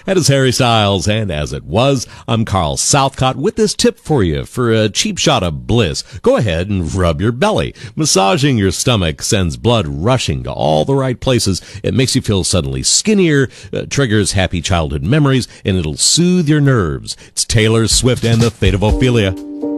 That is Harry Styles, and as it was, I'm Carl Southcott with this tip for you for a cheap shot of bliss. Go ahead and rub your belly. Massaging your stomach sends blood rushing to all the right places. It makes you feel suddenly skinnier, triggers happy childhood memories, and it'll soothe your nerves. It's Taylor Swift and the Fate of Ophelia.